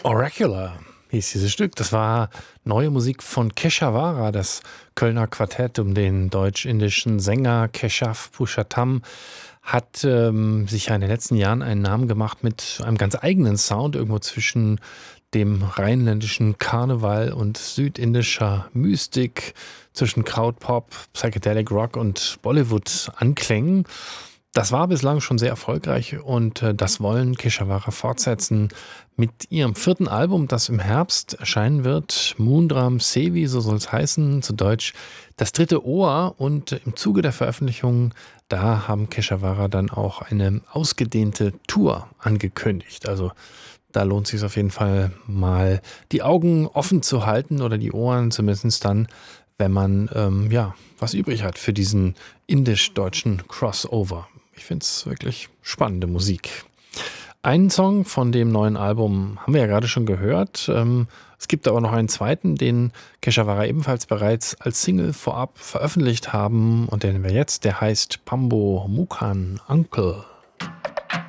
Oracular hieß dieses Stück. Das war neue Musik von Keshavara, das Kölner Quartett um den deutsch-indischen Sänger Keshav Purushottam hat sich ja in den letzten Jahren einen Namen gemacht mit einem ganz eigenen Sound, irgendwo zwischen dem rheinländischen Karneval und südindischer Mystik, zwischen Krautpop, Psychedelic Rock und Bollywood-Anklängen. Das war bislang schon sehr erfolgreich und das wollen Keshavara fortsetzen mit ihrem vierten Album, das im Herbst erscheinen wird. Moondram Sevi, so soll es heißen, zu Deutsch das dritte Ohr. Und im Zuge der Veröffentlichung, da haben Keshavara dann auch eine ausgedehnte Tour angekündigt. Also da lohnt es sich auf jeden Fall mal die Augen offen zu halten oder die Ohren zumindest dann, wenn man was übrig hat für diesen indisch-deutschen Crossover. Ich finde es wirklich spannende Musik. Einen Song von dem neuen Album haben wir ja gerade schon gehört. Es gibt aber noch einen zweiten, den Keshavara ebenfalls bereits als Single vorab veröffentlicht haben und den wir jetzt, der heißt Pambo Mukhan Uncle.